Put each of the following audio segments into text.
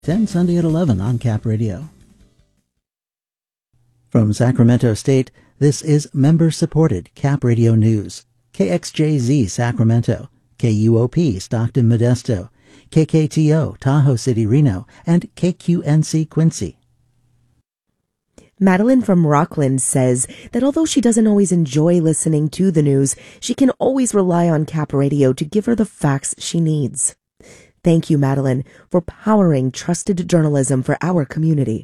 10 Sunday at 11 on Cap Radio. From Sacramento State, this is member-supported Cap Radio News. KXJZ Sacramento, KUOP Stockton Modesto, KKTO Tahoe City Reno, and KQNC Quincy. Madeline from Rockland says that although she doesn't always enjoy listening to the news, she can always rely on Cap Radio to give her the facts she needs. Thank you, Madeline, for powering trusted journalism for our community.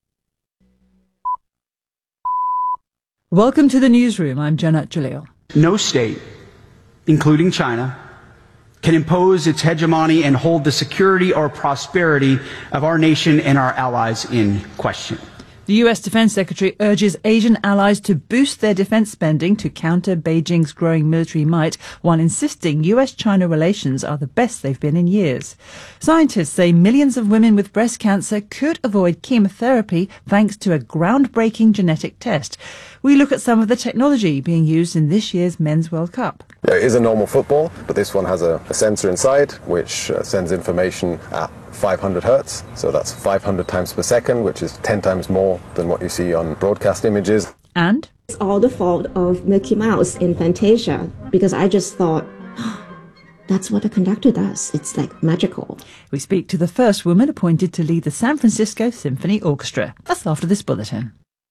Welcome to the newsroom. I'm Janet Jalil. No state, including China, can impose its hegemony and hold the security or prosperity of our nation and our allies in question. The U.S. Defense Secretary urges Asian allies to boost their defense spending to counter Beijing's growing military might, while insisting U.S.-China relations are the best they've been in years. Scientists say millions of women with breast cancer could avoid chemotherapy thanks to a groundbreaking genetic test. We look at some of the technology being used in this year's Men's World Cup. It is a normal football, but this one has a sensor inside which sends information at 500 hertz, so that's 500 times per second, which is 10 times more than what you see on broadcast images. And it's all the fault of Mickey Mouse in Fantasia, because I just thought, that's what a conductor does. It's like magical. We speak to the first woman appointed to lead the San Francisco Symphony Orchestra. That's after this bulletin.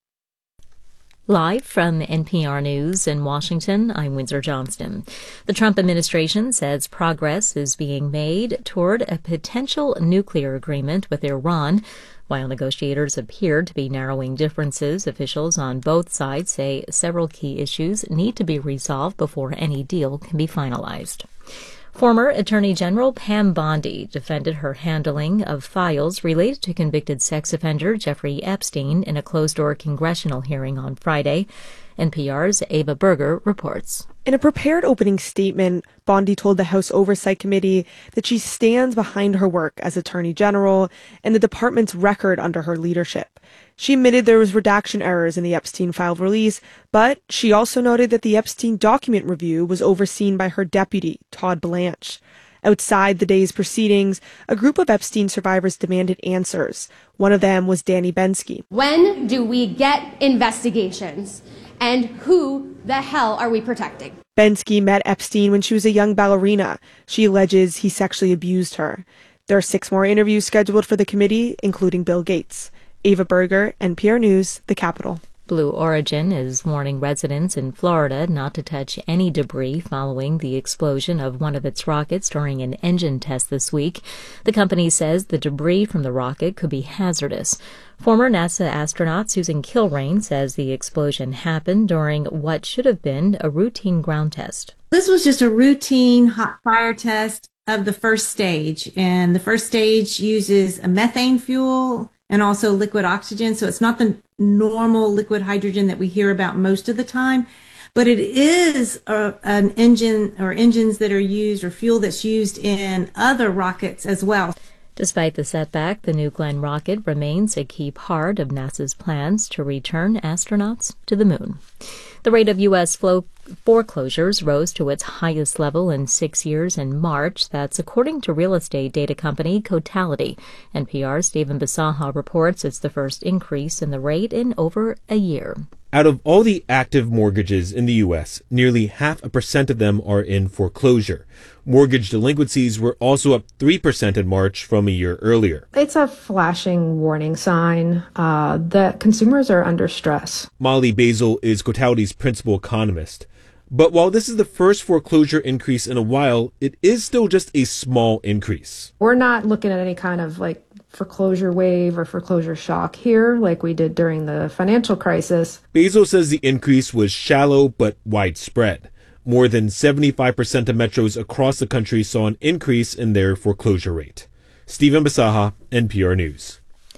Live from NPR News in Washington, I'm Windsor Johnston. The Trump administration says progress is being made toward a potential nuclear agreement with Iran. While negotiators appear to be narrowing differences, officials on both sides say several key issues need to be resolved before any deal can be finalized. Former Attorney General Pam Bondi defended her handling of files related to convicted sex offender Jeffrey Epstein in a closed-door congressional hearing on Friday. NPR's Ava Berger reports. In a prepared opening statement, Bondi told the House Oversight Committee that she stands behind her work as Attorney General and the department's record under her leadership. She admitted there was redaction errors in the Epstein file release, but she also noted that the Epstein document review was overseen by her deputy, Todd Blanche. Outside the day's proceedings, a group of Epstein survivors demanded answers. One of them was Danny Bensky. When do we get investigations? And who the hell are we protecting? Bensky met Epstein when she was a young ballerina. She alleges he sexually abused her. There are 6 more interviews scheduled for the committee, including Bill Gates. Ava Berger, NPR News, The Capitol. Blue Origin is warning residents in Florida not to touch any debris following the explosion of one of its rockets during an engine test this week. The company says the debris from the rocket could be hazardous. Former NASA astronaut Susan Kilrain says the explosion happened during what should have been a routine ground test. This was just a routine hot fire test of the first stage, and the first stage uses a methane fuel and also liquid oxygen. So it's not the normal liquid hydrogen that we hear about most of the time, but it is an engine or engines that are used or fuel that's used in other rockets as well. Despite the setback, the New Glenn rocket remains a key part of NASA's plans to return astronauts to the moon. The rate of U.S. foreclosures rose to its highest level in 6 years in March. That's according to real estate data company Cotality. NPR's Stephen Bisaha reports it's the first increase in the rate in over a year. Out of all the active mortgages in the U.S., nearly 0.5% of them are in foreclosure. Mortgage delinquencies were also up 3% in March from a year earlier. It's a flashing warning sign that consumers are under stress. Molly Basil is Cotality's principal economist. But while this is the first foreclosure increase in a while, it is still just a small increase. We're not looking at any kind of foreclosure wave or foreclosure shock here like we did during the financial crisis. Basil says the increase was shallow but widespread. More than 75% of metros across the country saw an increase in their foreclosure rate. Stephen Bisaha, NPR News.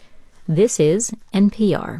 This is NPR.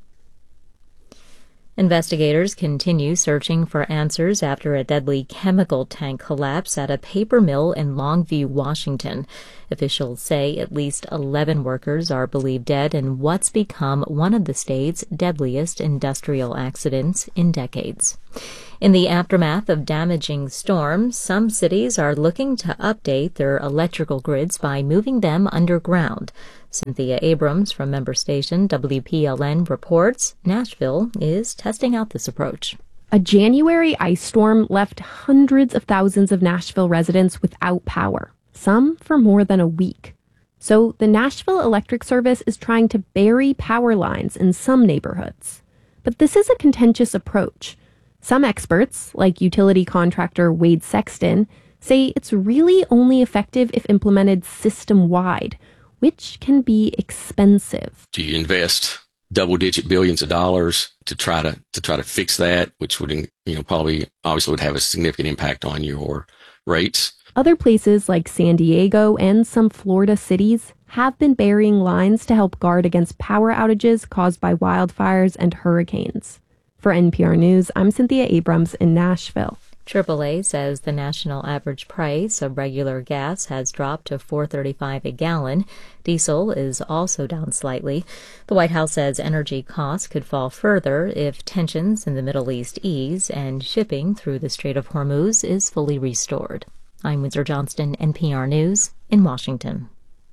Investigators continue searching for answers after a deadly chemical tank collapse at a paper mill in Longview, Washington. Officials say at least 11 workers are believed dead in what's become one of the state's deadliest industrial accidents in decades. In the aftermath of damaging storms, some cities are looking to update their electrical grids by moving them underground. Cynthia Abrams from member station WPLN reports Nashville is testing out this approach. A January ice storm left hundreds of thousands of Nashville residents without power, some for more than a week. So the Nashville Electric Service is trying to bury power lines in some neighborhoods. But this is a contentious approach. Some experts, like utility contractor Wade Sexton, say it's really only effective if implemented system-wide, which can be expensive. Do you invest double-digit billions of dollars to try to fix that, which would, probably obviously would have a significant impact on your rates? Other places like San Diego and some Florida cities have been burying lines to help guard against power outages caused by wildfires and hurricanes. For NPR News, I'm Cynthia Abrams in Nashville. AAA says the national average price of regular gas has dropped to $4.35 a gallon. Diesel is also down slightly. The White House says energy costs could fall further if tensions in the Middle East ease and shipping through the Strait of Hormuz is fully restored. I'm Windsor Johnston, NPR News in Washington.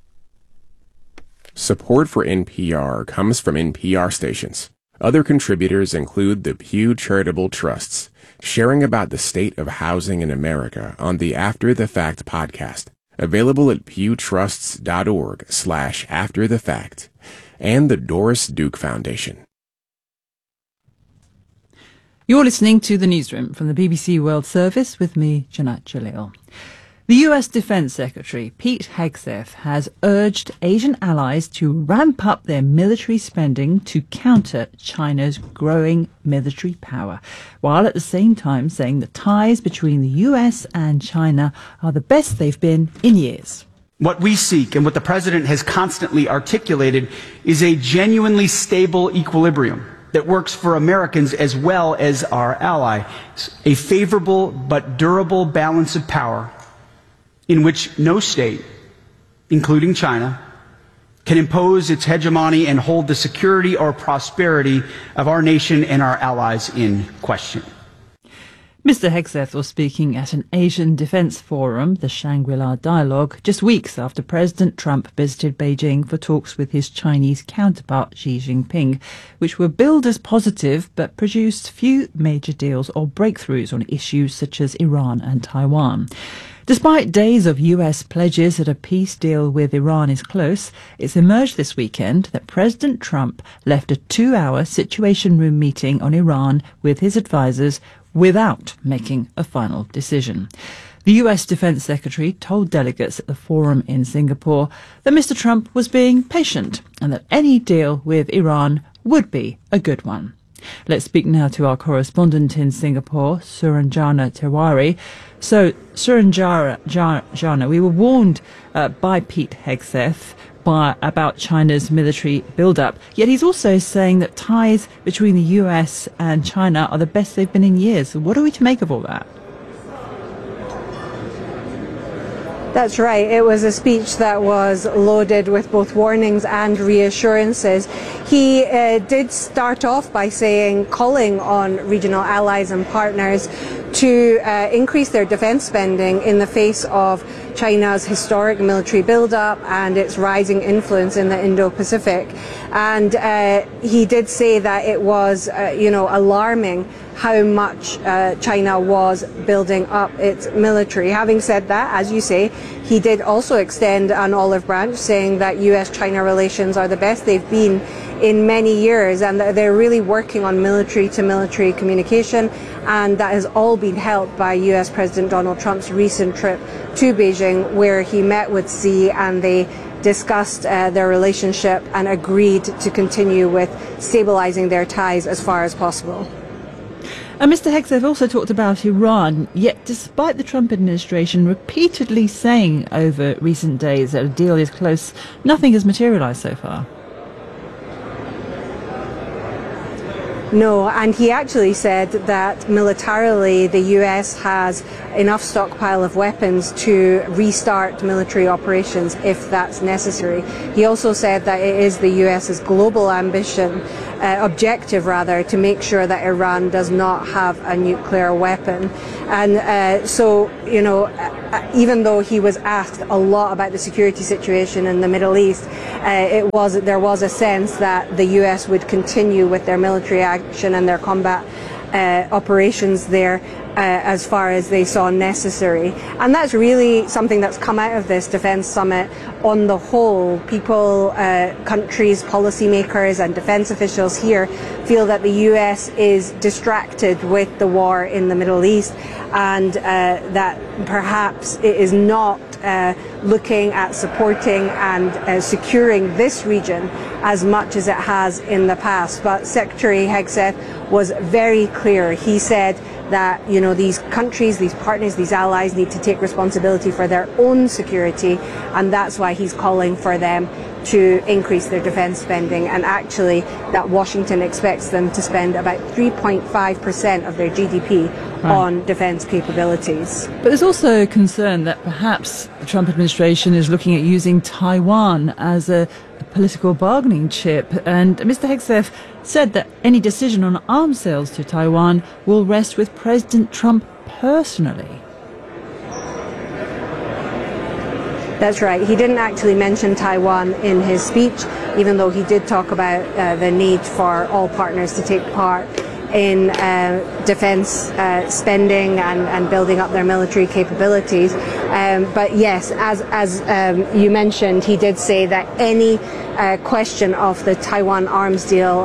Support for NPR comes from NPR stations. Other contributors include the Pew Charitable Trusts, sharing about the state of housing in America on the After the Fact podcast, available at pewtrusts.org/afterthefact, and the Doris Duke Foundation. You're listening to The Newsroom from the BBC World Service with me, Janat Jalil. The US Defense Secretary, Pete Hegseth, has urged Asian allies to ramp up their military spending to counter China's growing military power, while at the same time saying the ties between the US and China are the best they've been in years. What we seek and what the President has constantly articulated is a genuinely stable equilibrium that works for Americans as well as our allies, a favorable but durable balance of power in which no state, including China, can impose its hegemony and hold the security or prosperity of our nation and our allies in question. Mr. Hegseth was speaking at an Asian Defense Forum, the Shangri-La Dialogue, just weeks after President Trump visited Beijing for talks with his Chinese counterpart Xi Jinping, which were billed as positive but produced few major deals or breakthroughs on issues such as Iran and Taiwan. Despite days of US pledges that a peace deal with Iran is close, it's emerged this weekend that President Trump left a 2-hour Situation Room meeting on Iran with his advisors without making a final decision. The US Defense Secretary told delegates at the forum in Singapore that Mr. Trump was being patient and that any deal with Iran would be a good one. Let's speak now to our correspondent in Singapore, Suranjana Tewari. So, Suranjana, we were warned by Pete Hegseth about China's military build-up, yet he's also saying that ties between the US and China are the best they've been in years. What are we to make of all that? That's right. It was a speech that was loaded with both warnings and reassurances. He did start off by calling on regional allies and partners to increase their defense spending in the face of China's historic military buildup and its rising influence in the Indo-Pacific. And he did say that it was, alarming how much China was building up its military. Having said that, as you say, he did also extend an olive branch, saying that US-China relations are the best they've been in many years, and that they're really working on military-to-military communication, and that has all been helped by US President Donald Trump's recent trip to Beijing, where he met with Xi and they discussed their relationship and agreed to continue with stabilizing their ties as far as possible. And Mr. Hegseth also talked about Iran, yet despite the Trump administration repeatedly saying over recent days that a deal is close, nothing has materialized so far. No, and he actually said that militarily the US has enough stockpile of weapons to restart military operations if that's necessary. He also said that it is the US's global ambition objective rather, to make sure that Iran does not have a nuclear weapon. And so, you know, even though he was asked a lot about the security situation in the Middle East, there was a sense that the US would continue with their military action and their combat operations there as far as they saw necessary. And that's really something that's come out of this defence summit on the whole. People, countries, policymakers and defence officials here feel that the US is distracted with the war in the Middle East, and that perhaps it is not looking at supporting and securing this region as much as it has in the past. But Secretary Hegseth was very clear. He said that, you know, these countries, these partners, these allies need to take responsibility for their own security, and that's why he's calling for them to increase their defence spending, and actually that Washington expects them to spend about 3.5% of their GDP on defence capabilities. But there's also concern that perhaps the Trump administration is looking at using Taiwan as a political bargaining chip, and Mr. Hegseth said that any decision on arms sales to Taiwan will rest with President Trump personally. That's right. He didn't actually mention Taiwan in his speech, even though he did talk about the need for all partners to take part in defence spending and building up their military capabilities. But yes, as you mentioned, he did say that any question of the Taiwan arms deal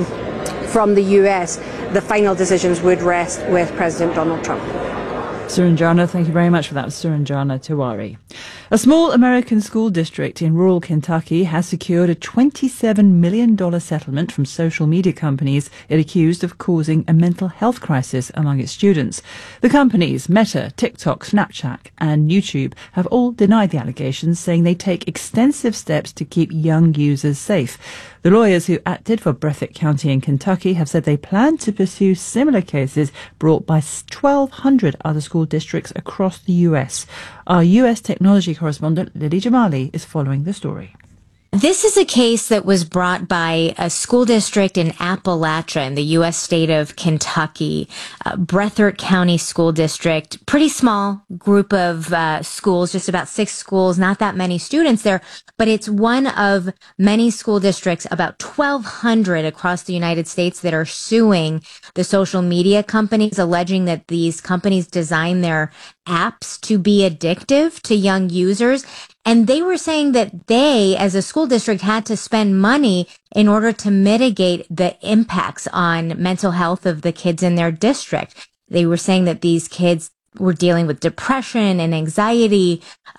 from the US, the final decisions would rest with President Donald Trump. Suranjana, thank you very much for that. Suranjana Tiwari. A small American school district in rural Kentucky has secured a $27 million settlement from social media companies it accused of causing a mental health crisis among its students. The companies, Meta, TikTok, Snapchat and YouTube, have all denied the allegations, saying they take extensive steps to keep young users safe. The lawyers who acted for Breathitt County in Kentucky have said they plan to pursue similar cases brought by 1,200 other school districts across the U.S. Our U.S. technology correspondent Lily Jamali is following the story. This is a case that was brought by a school district in Appalachia in the U.S. state of Kentucky, Breathitt County School District. Pretty small group of schools, just about 6 schools, not that many students there, but it's one of many school districts, about 1,200 across the United States, that are suing the social media companies, alleging that these companies design their apps to be addictive to young users. And they were saying that they, as a school district, had to spend money in order to mitigate the impacts on mental health of the kids in their district. They were saying that these kids were dealing with depression and anxiety,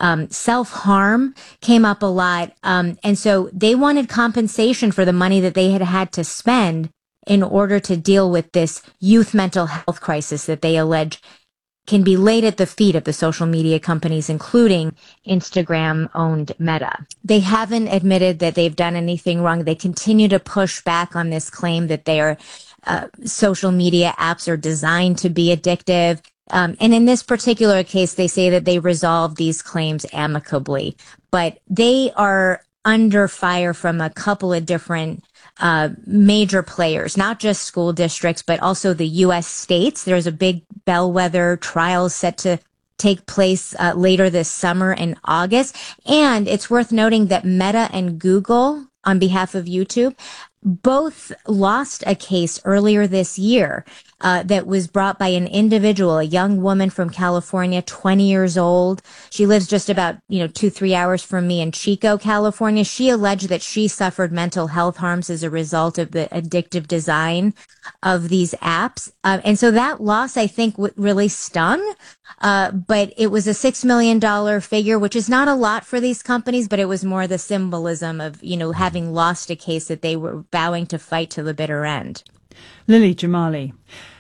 self-harm came up a lot. And so they wanted compensation for the money that they had to spend in order to deal with this youth mental health crisis that they allege can be laid at the feet of the social media companies, including Instagram-owned Meta. They haven't admitted that they've done anything wrong. They continue to push back on this claim that their social media apps are designed to be addictive. And in this particular case, they say that they resolved these claims amicably. But they are under fire from a couple of different major players, not just school districts, but also the U.S. states. There's a big bellwether trial set to take place later this summer in August. And it's worth noting that Meta and Google, on behalf of YouTube, both lost a case earlier this year that was brought by an individual, a young woman from California, 20 years old. She lives just about, 2-3 hours from me in Chico, California. She alleged that she suffered mental health harms as a result of the addictive design of these apps. And so that loss, I think, really stung. But it was a $6 million figure, which is not a lot for these companies, but it was more the symbolism of, having lost a case that they were vowing to fight to the bitter end. Lily Jamali.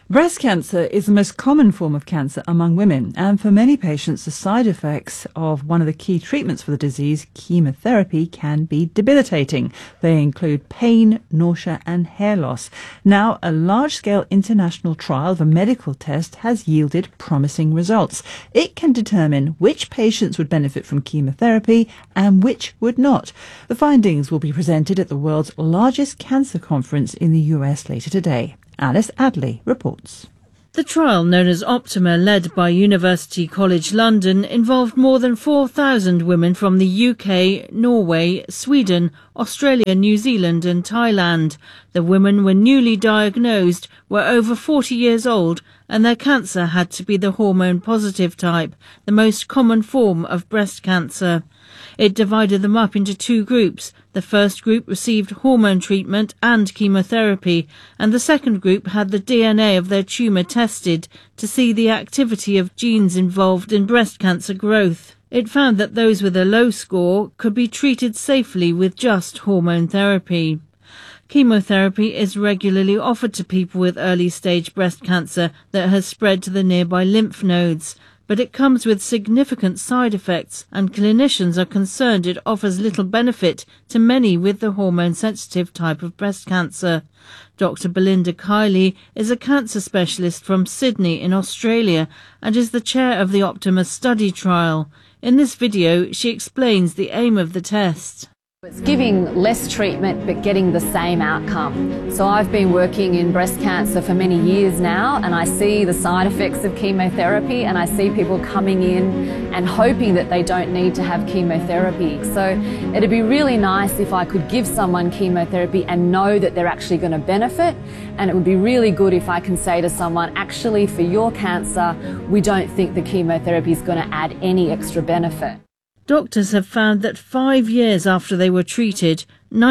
Breast cancer is the most common form of cancer among women, and for many patients, the side effects of one of the key treatments for the disease, chemotherapy, can be debilitating. They include pain, nausea, and hair loss. Now, a large-scale international trial of a medical test has yielded promising results. It can determine which patients would benefit from chemotherapy and which would not. The findings will be presented at the world's largest cancer conference in the US later today. Alice Adley reports. The trial, known as Optima, led by University College London, involved more than 4,000 women from the UK, Norway, Sweden, Australia, New Zealand and Thailand. The women were newly diagnosed, were over 40 years old, and their cancer had to be the hormone-positive type, the most common form of breast cancer. It divided them up into two groups. The first group received hormone treatment and chemotherapy, and the second group had the DNA of their tumour tested to see the activity of genes involved in breast cancer growth. It found that those with a low score could be treated safely with just hormone therapy. Chemotherapy is regularly offered to people with early-stage breast cancer that has spread to the nearby lymph nodes, but it comes with significant side effects, and clinicians are concerned it offers little benefit to many with the hormone-sensitive type of breast cancer. Dr. Belinda Kiley is a cancer specialist from Sydney in Australia and is the chair of the Optima study trial. In this video, she explains the aim of the test. It's giving less treatment but getting the same outcome. So I've been working in breast cancer for many years now, and I see the side effects of chemotherapy, and I see people coming in and hoping that they don't need to have chemotherapy. So it'd be really nice if I could give someone chemotherapy and know that they're actually going to benefit, and it would be really good if I can say to someone, actually for your cancer, we don't think the chemotherapy is going to add any extra benefit. Doctors have found that 5 years after they were treated,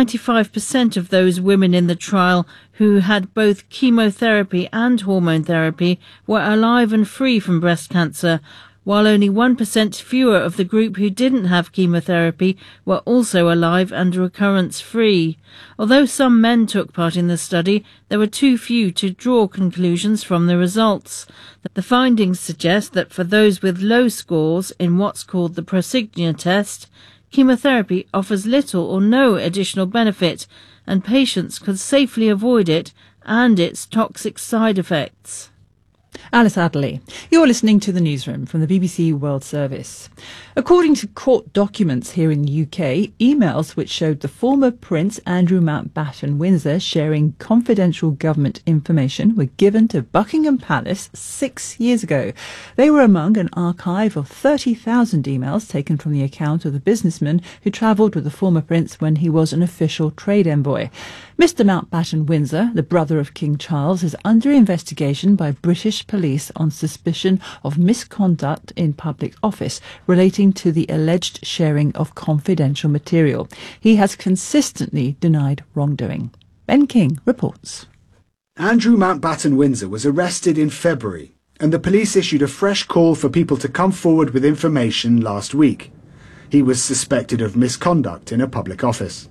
95% of those women in the trial who had both chemotherapy and hormone therapy were alive and free from breast cancer, while only 1% fewer of the group who didn't have chemotherapy were also alive and recurrence-free. Although some men took part in the study, there were too few to draw conclusions from the results. The findings suggest that for those with low scores in what's called the Prosigna test, chemotherapy offers little or no additional benefit, and patients could safely avoid it and its toxic side effects. Alice Adley. You're listening to the newsroom from the BBC World Service. According to court documents here in the UK, emails which showed the former Prince Andrew Mountbatten Windsor sharing confidential government information were given to Buckingham Palace 6 years ago. They were among an archive of 30,000 emails taken from the account of the businessman who travelled with the former prince when he was an official trade envoy. Mr Mountbatten Windsor, the brother of King Charles, is under investigation by British police on suspicion of misconduct in public office relating to the alleged sharing of confidential material. He has consistently denied wrongdoing. Ben King reports. Andrew Mountbatten Windsor was arrested in February, and the police issued a fresh call for people to come forward with information last week. He was suspected of misconduct in a public office.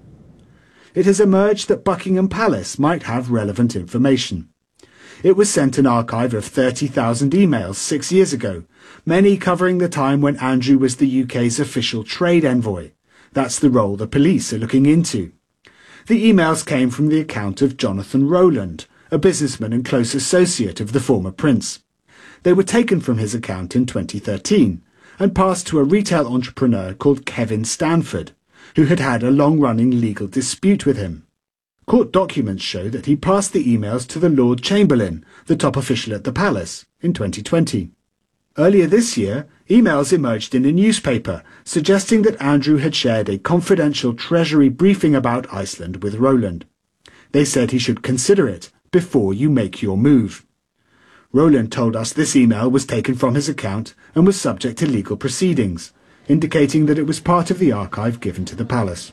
It has emerged that Buckingham Palace might have relevant information. It was sent an archive of 30,000 emails 6 years ago, many covering the time when Andrew was the UK's official trade envoy. That's the role the police are looking into. The emails came from the account of Jonathan Rowland, a businessman and close associate of the former prince. They were taken from his account in 2013 and passed to a retail entrepreneur called Kevin Stanford, who had had a long-running legal dispute with him. Court documents show that he passed the emails to the Lord Chamberlain, the top official at the palace, in 2020. Earlier this year, emails emerged in a newspaper suggesting that Andrew had shared a confidential Treasury briefing about Iceland with Rowland. They said he should consider it before you make your move. Rowland told us this email was taken from his account and was subject to legal proceedings, indicating that it was part of the archive given to the palace.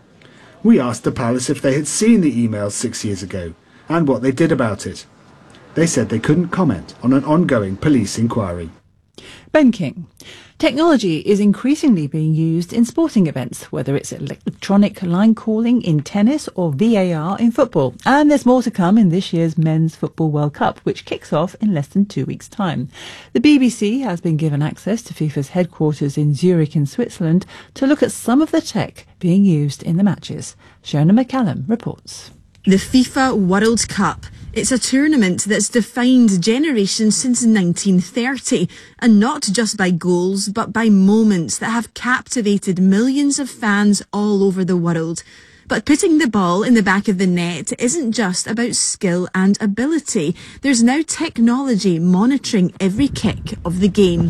We asked the palace if they had seen the emails 6 years ago and what they did about it. They said they couldn't comment on an ongoing police inquiry. Ben King. Technology is increasingly being used in sporting events, whether it's electronic line calling in tennis or VAR in football. And there's more to come in this year's Men's Football World Cup, which kicks off in less than 2 weeks' time. The BBC has been given access to FIFA's headquarters in Zurich in Switzerland to look at some of the tech being used in the matches. Shona McCallum reports. The FIFA World Cup. It's a tournament that's defined generations since 1930, and not just by goals, but by moments that have captivated millions of fans all over the world. But putting the ball in the back of the net isn't just about skill and ability. There's now technology monitoring every kick of the game.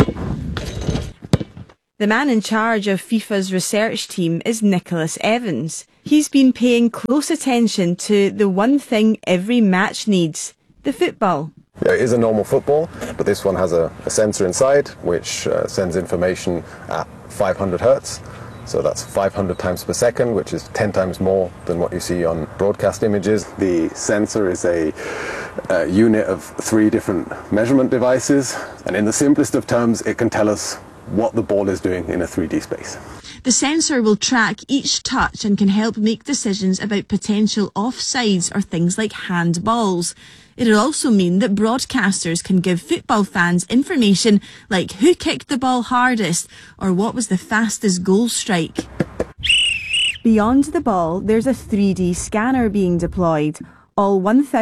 The man in charge of FIFA's research team is Nicholas Evans. He's been paying close attention to the one thing every match needs, the football. It is a normal football, but this one has a sensor inside which sends information at 500 hertz. So that's 500 times per second, which is 10 times more than what you see on broadcast images. The sensor is a unit of 3 different measurement devices, and in the simplest of terms, it can tell us what the ball is doing in a 3D space. The sensor will track each touch and can help make decisions about potential offsides or things like handballs. It'll also mean that broadcasters can give football fans information like who kicked the ball hardest or what was the fastest goal strike. Beyond the ball, there's a 3D scanner being deployed. All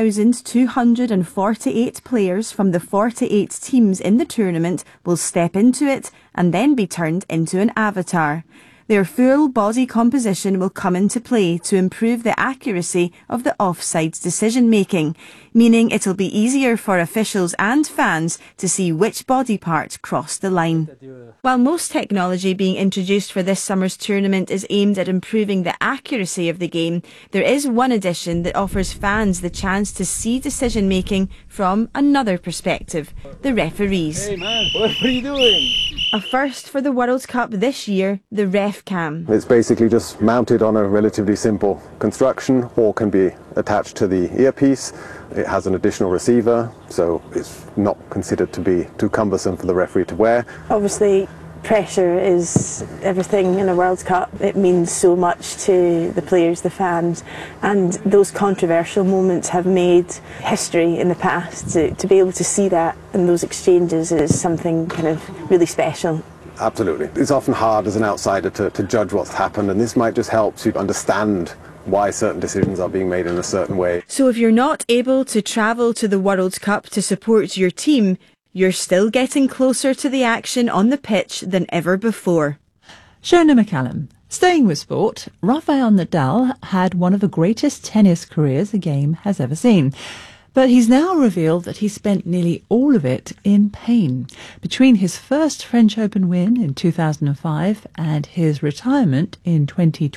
1,248 players from the 48 teams in the tournament will step into it and then be turned into an avatar. Their full body composition will come into play to improve the accuracy of the offsides decision making, meaning it'll be easier for officials and fans to see which body part crossed the line. While most technology being introduced for this summer's tournament is aimed at improving the accuracy of the game, there is one addition that offers fans the chance to see decision making from another perspective, the referees. Hey man, what are you doing? A first for the World Cup this year, the RefCam. It's basically just mounted on a relatively simple construction or can be attached to the earpiece. It has an additional receiver, so it's not considered to be too cumbersome for the referee to wear. Obviously, pressure is everything in a World Cup. It means so much to the players, the fans, and those controversial moments have made history in the past. To be able to see that in those exchanges is something kind of really special. Absolutely. It's often hard as an outsider to judge what's happened, and this might just help you understand why certain decisions are being made in a certain way. So if you're not able to travel to the World Cup to support your team, you're still getting closer to the action on the pitch than ever before. Shona McCallum. Staying with sport, Rafael Nadal had one of the greatest tennis careers the game has ever seen. But he's now revealed that he spent nearly all of it in pain. Between his first French Open win in 2005 and his retirement in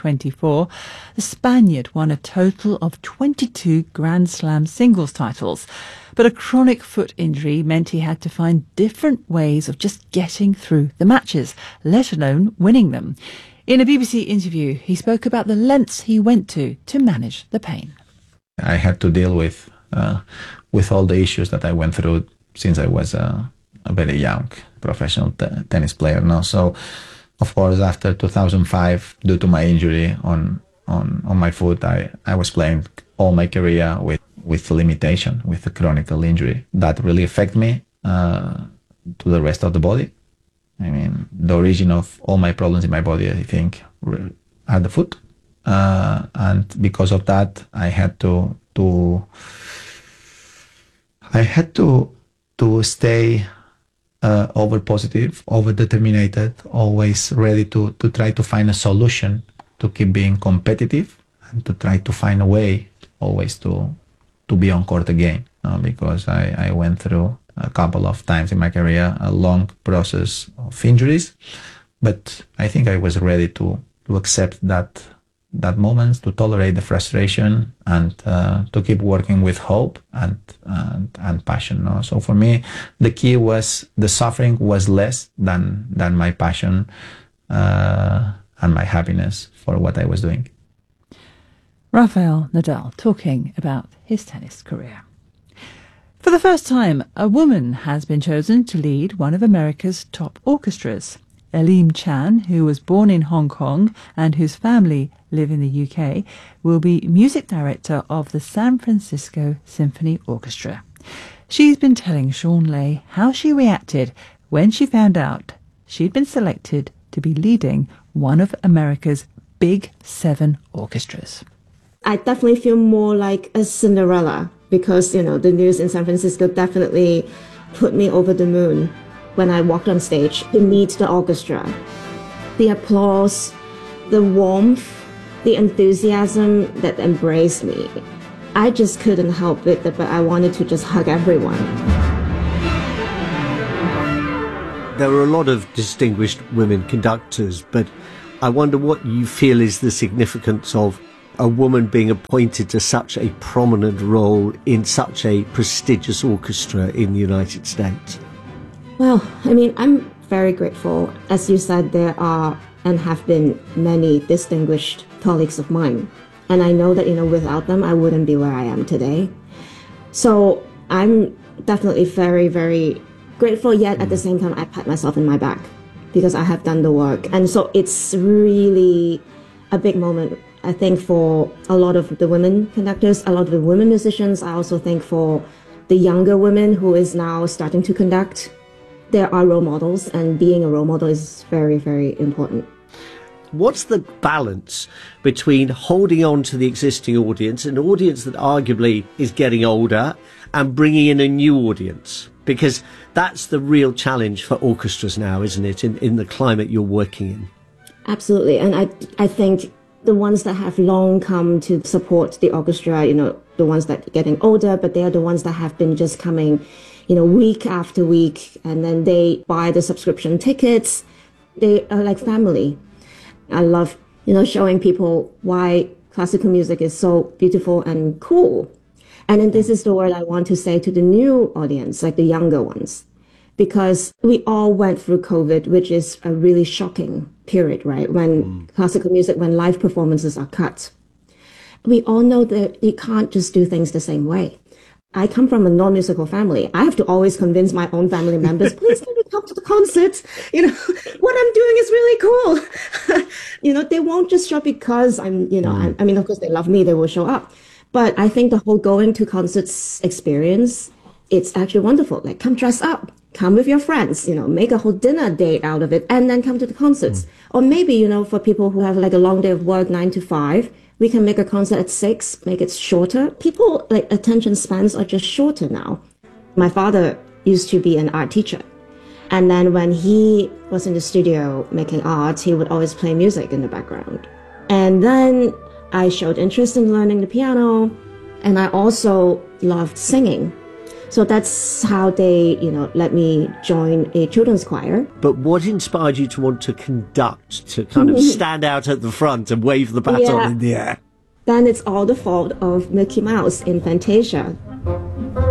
2024, the Spaniard won a total of 22 Grand Slam singles titles. But a chronic foot injury meant he had to find different ways of just getting through the matches, let alone winning them. In a BBC interview, he spoke about the lengths he went to manage the pain. I had to deal with all the issues that I went through since I was a very young professional tennis player now. So, of course, after 2005, due to my injury on my foot, I was playing all my career with limitation, with a chronic injury. That really affected me to the rest of the body. I mean, the origin of all my problems in my body, I think, are the foot. And because of that, I had to stay over positive, over determined, always ready to try to find a solution to keep being competitive and to try to find a way always to be on court again. Because I went through a couple of times in my career a long process of injuries, but I think I was ready to accept that moment, to tolerate the frustration, and to keep working with hope and passion. No? So for me, the key was the suffering was less than my passion and my happiness for what I was doing. Rafael Nadal talking about his tennis career. For the first time, a woman has been chosen to lead one of America's top orchestras. Elim Chan, who was born in Hong Kong and whose family live in the UK, will be music director of the San Francisco Symphony Orchestra. She's been telling Sean Ley how she reacted when she found out she'd been selected to be leading one of America's Big 7 orchestras. I definitely feel more like a Cinderella because, the news in San Francisco definitely put me over the moon when I walked on stage to meet the orchestra. The applause, the warmth, the enthusiasm that embraced me. I just couldn't help it, but I wanted to just hug everyone. There are a lot of distinguished women conductors, but I wonder what you feel is the significance of a woman being appointed to such a prominent role in such a prestigious orchestra in the United States. Well, I'm very grateful. As you said, there are and have been many distinguished colleagues of mine. And I know that, without them, I wouldn't be where I am today. So I'm definitely very, very grateful, yet at the same time, I pat myself in my back because I have done the work. And so it's really a big moment, I think, for a lot of the women conductors, a lot of the women musicians. I also think for the younger women who is now starting to conduct. There are role models, and being a role model is very, very important. What's the balance between holding on to the existing audience, an audience that arguably is getting older, and bringing in a new audience? Because that's the real challenge for orchestras now, isn't it, in the climate you're working in? Absolutely. And I think the ones that have long come to support the orchestra, the ones that are getting older, but they are the ones that have been just coming, week after week, and then they buy the subscription tickets. They are like family. I love, showing people why classical music is so beautiful and cool. And then this is the word I want to say to the new audience, like the younger ones, because we all went through COVID, which is a really shocking period, right? When classical music, when live performances are cut. We all know that you can't just do things the same way. I come from a non-musical family. I have to always convince my own family members, please can we come to the concert? What I'm doing is really cool. They won't just show up because I'm, of course they love me, they will show up. But I think the whole going to concerts experience, it's actually wonderful. Like, come dress up, come with your friends, make a whole dinner date out of it, and then come to the concerts. Or maybe, for people who have like a long day of work, 9 to 5, we can make a concert at 6, make it shorter. People, attention spans are just shorter now. My father used to be an art teacher. And then when he was in the studio making art, he would always play music in the background. And then I showed interest in learning the piano, and I also loved singing. So that's how they, let me join a children's choir. But what inspired you to want to conduct, to kind of stand out at the front and wave the baton in the air? Then it's all the fault of Mickey Mouse in Fantasia.